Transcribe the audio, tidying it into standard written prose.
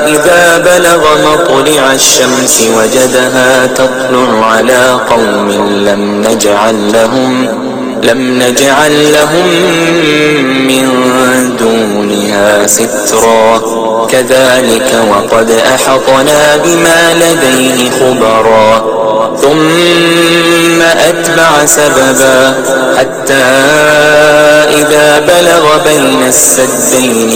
إذا بلغ مطلع الشمس وجدها تطلع على قوم لم نجعل لهم من دونها سترا كذلك وقد أحطنا بما لديه خبرا ثم أتبع سببا حتى إذا بلغ بين السدين